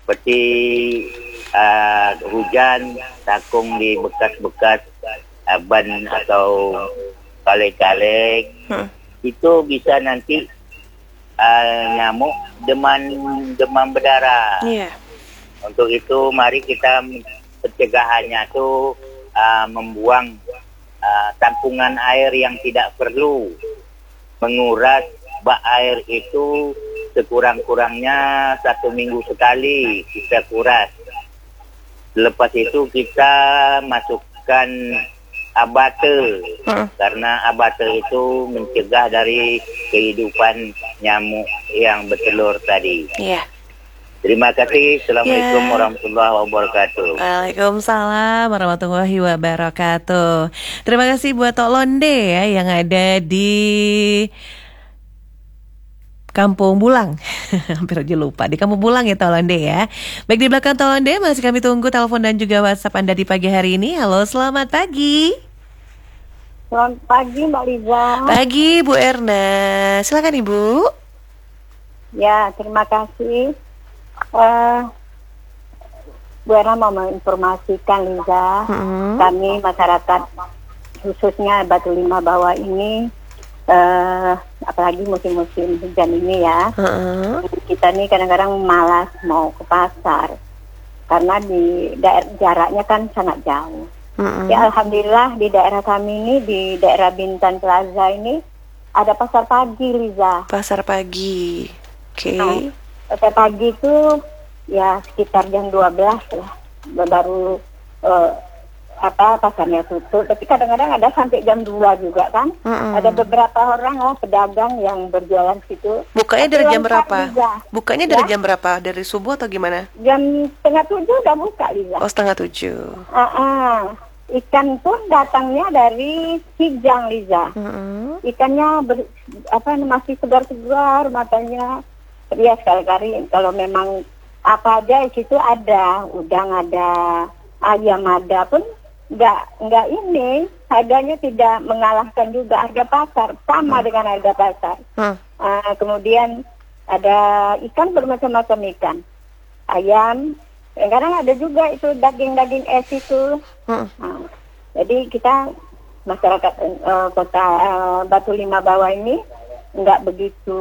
seperti hujan takung di bekas-bekas ban atau kaleng-kaleng, itu bisa nanti nyamuk demam berdarah. Untuk itu mari kita pencegahannya itu membuang tampungan air yang tidak perlu, menguras bak air itu sekurang-kurangnya 1 minggu sekali kita kuras. Lepas itu kita masukkan abate, karena abate itu mencegah dari kehidupan nyamuk yang bertelur tadi. Terima kasih. Assalamualaikum warahmatullahi wabarakatuh. Waalaikumsalam warahmatullahi wabarakatuh. Terima kasih buat Tok Londe ya yang ada di Kampung Bulang. Hampir aja lupa. Di Kampung Bulang ya Tok Londe ya. Baik, di belakang Tok Londe masih kami tunggu telepon dan juga WhatsApp Anda di pagi hari ini. Halo, selamat pagi. Selamat pagi Mbak Liza. Pagi Bu Erna. Silakan Ibu. Ya, terima kasih. Bu Erna mau menginformasikan Liza, kami masyarakat khususnya Batu Lima Bawah ini, apalagi musim-musim hujan ini ya, kita nih kadang-kadang malas mau ke pasar karena di jaraknya kan sangat jauh. Ya alhamdulillah di daerah kami ini, di daerah Bintan Plaza ini ada pasar pagi Liza. Pasar pagi, oke. Pasar pagi itu ya sekitar jam 12 lah baru pasarnya tutup, tapi kadang-kadang ada sampai jam 2 juga kan. Ada beberapa orang lah pedagang yang berjualan situ. Bukanya dari jam berapa? Bukanya dari jam berapa? Dari subuh atau gimana? Jam 6:30 udah buka Liza. Oh, 6:30. Ikan pun datangnya dari Kijang Liza. Ikannya masih segar-segar, matanya ya sekali-kali. Kalau memang apa aja di situ ada, udang ada, ayam ada, pun nggak ini harganya tidak mengalahkan juga harga pasar, sama dengan harga pasar. Kemudian ada ikan, bermacam-macam ikan, ayam, kadang ada juga itu daging-daging es itu. Jadi kita masyarakat kota Batu Lima Bawah ini nggak begitu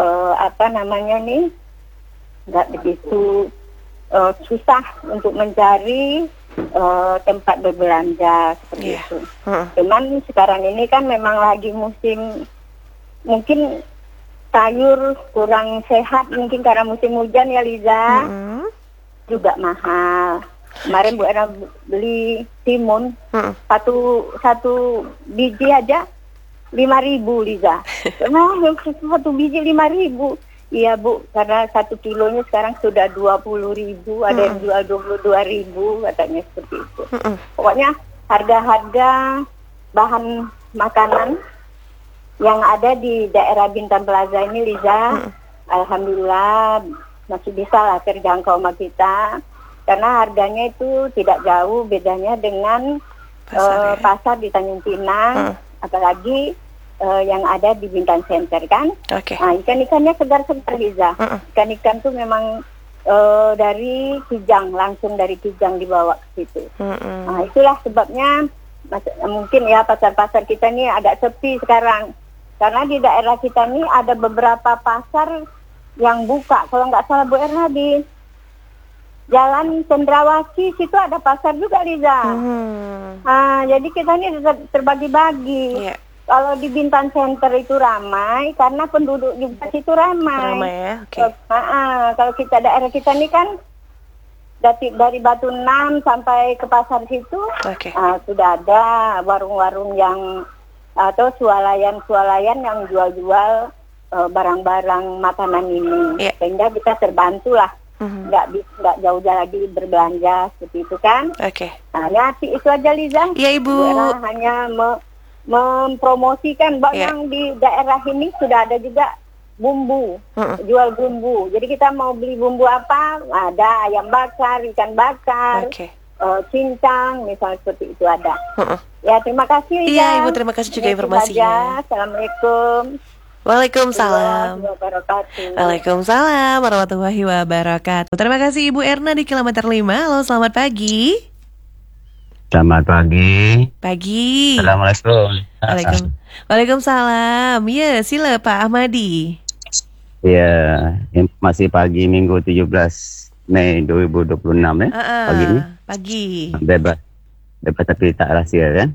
nggak begitu susah untuk mencari tempat berbelanja seperti itu. Cuman sekarang ini kan memang lagi musim, mungkin sayur kurang sehat mungkin karena musim hujan ya Liza, juga mahal. Kemarin Bu Era beli timun satu biji aja 5.000 Liza. Nah, satu biji 5.000. Iya Bu, karena 1 kilonya sekarang sudah 20.000, ada yang jual 22.000 katanya seperti itu. Pokoknya harga-harga bahan makanan yang ada di daerah Bintan Plaza ini Liza, alhamdulillah masih bisa lah terjangkau sama kita, karena harganya itu tidak jauh bedanya dengan pasar di Tanjung Pinang, apalagi yang ada di Bintan Center kan. Nah, ikan-ikannya segar-segar Liza. Ikan-ikan tuh memang dari Kijang, langsung dari Kijang dibawa ke situ. Nah, itulah sebabnya mungkin ya pasar-pasar kita ini agak sepi sekarang. Karena di daerah kita ini ada beberapa pasar yang buka. Kalau nggak salah Bu Erna di Jalan Cendrawasih situ ada pasar juga Liza. Nah, jadi kita ini terbagi-bagi. Kalau di Bintan Center itu ramai karena penduduk juga situ ramai. Ya? Kalau kita daerah kita ini kan dari Batu 6 sampai ke pasar situ sudah ada warung-warung yang atau swalayan yang jual-jual barang-barang makanan ini, sehingga kita terbantu lah. Nggak jauh-jauh lagi berbelanja seperti itu kan. Nah, ya itu aja Liza. Iya Ibu. Hanya mempromosikan yang di daerah ini sudah ada juga bumbu, jual bumbu. Jadi kita mau beli bumbu apa, ada ayam bakar, ikan bakar, cincang, misalnya seperti itu ada. Ya terima kasih. Iya Ibu, terima kasih juga informasinya. Assalamualaikum. Waalaikumsalam. Waalaikumsalam warahmatullahi wabarakatuh. Terima kasih Ibu Erna di kilometer 5. Halo, selamat pagi. Selamat pagi. Pagi. Assalamualaikum. Waalaikumsalam. Ya, sila Pak Ahmadi. Ya, masih pagi Minggu 17 Mei 2026 ya. Pagi ini. Pagi. Bebas tapi tak rahsia kan.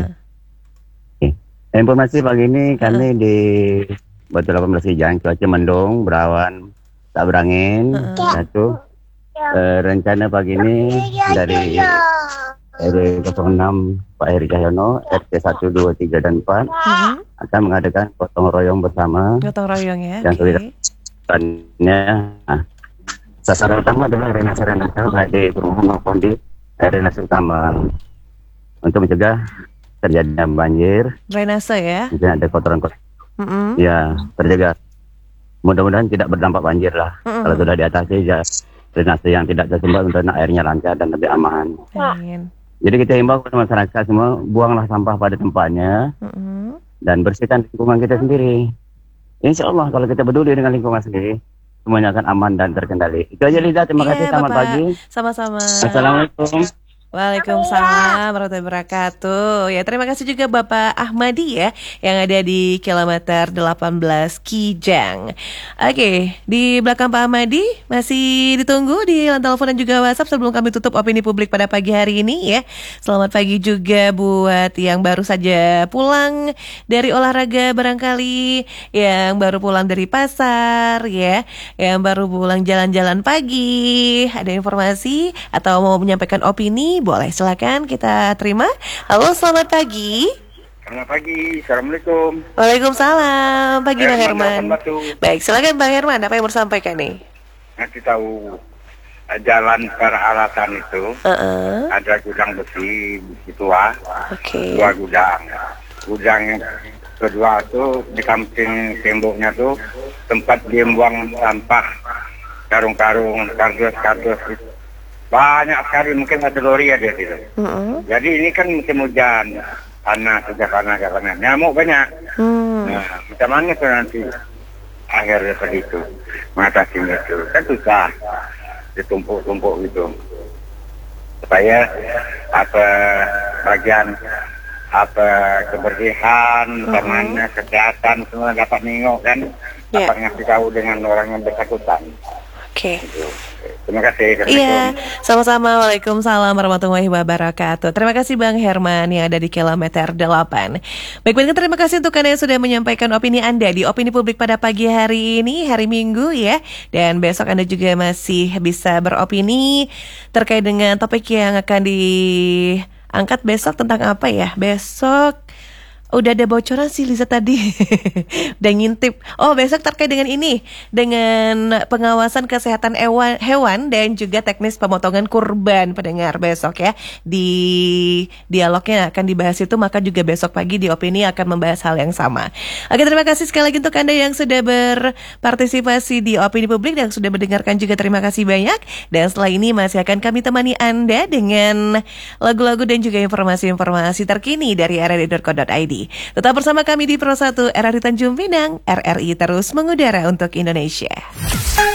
Informasi pagi ini kami di Batu 18 Kijang, cuaca mendung, berawan, tak berangin. Satu. Rencana pagi ini dari RW 06 Pak Heri Cahyono, RT 1, 2, 3 dan 4 akan mengadakan gotong royong bersama. Gotong royong ya. Yang kegiatannya sasaran utama adalah renase baik di perumahan maupun di renase utama untuk mencegah terjadinya banjir. Drainase ya. Mungkin ada kotoran-kotoran. Ya, terjaga. Mudah-mudahan tidak berdampak banjir lah. Kalau sudah diatasi ya drainase yang tidak tersumbat untuk airnya lancar dan lebih aman. Amin. Jadi kita himbau kepada masyarakat semua, buanglah sampah pada tempatnya dan bersihkan lingkungan kita sendiri. Insya Allah kalau kita peduli dengan lingkungan sendiri, semuanya akan aman dan terkendali. Itu aja Liza, terima kasih, selamat pagi. Sama-sama. Assalamualaikum. Waalaikumsalam warahmatullahi wabarakatuh. Ya, terima kasih juga Bapak Ahmadi ya yang ada di kilometer 18 Kijang. Oke, di belakang Pak Ahmadi masih ditunggu di line telepon dan juga WhatsApp sebelum kami tutup opini publik pada pagi hari ini ya. Selamat pagi juga buat yang baru saja pulang dari olahraga barangkali, yang baru pulang dari pasar ya, yang baru pulang jalan-jalan pagi, ada informasi atau mau menyampaikan opini, boleh silakan kita terima. Halo, selamat pagi. Selamat pagi, Assalamualaikum. Waalaikumsalam. Pagi Bang Herman. Baik, silakan Bang Herman, apa yang mau disampaikan nih? Ngasih tahu jalan peralatan itu ada gudang besi tua, dua gudang. Gudang yang kedua tuh di samping temboknya tuh tempat dia buang sampah, karung-karung, kardus itu. Banyak sekali, mungkin ada lori ada di situ. Jadi ini kan musim hujan, panas, nyamuk banyak. Nah, macam mana tuh nanti akhirnya seperti itu mengatasinya itu? Kan susah ditumpuk-tumpuk gitu. Supaya bagian kebersihan, bagaimana kesehatan semua dapat nengok kan, dapat ngasih tahu dengan orang yang bersangkutan. Oke. Terima kasih. Iya, sama-sama. Waalaikumsalam warahmatullahi wabarakatuh. Terima kasih Bang Herman yang ada di kilometer 8. Baik, terima kasih untuk Anda yang sudah menyampaikan opini Anda di opini publik pada pagi hari ini, hari Minggu ya. Dan besok Anda juga masih bisa beropini terkait dengan topik yang akan diangkat besok tentang apa ya? Besok udah ada bocoran sih Liza tadi. Udah ngintip. Oh, besok terkait dengan ini, dengan pengawasan kesehatan hewan dan juga teknis pemotongan kurban pendengar besok ya. Di dialognya akan dibahas itu, maka juga besok pagi di opini akan membahas hal yang sama. Oke, terima kasih sekali lagi untuk Anda yang sudah berpartisipasi di opini publik dan sudah mendengarkan juga, terima kasih banyak. Dan setelah ini masih akan kami temani Anda dengan lagu-lagu dan juga informasi-informasi terkini dari rri.co.id. Tetap bersama kami di Pro 1 RRI Tanjung Pinang, RRI terus mengudara untuk Indonesia.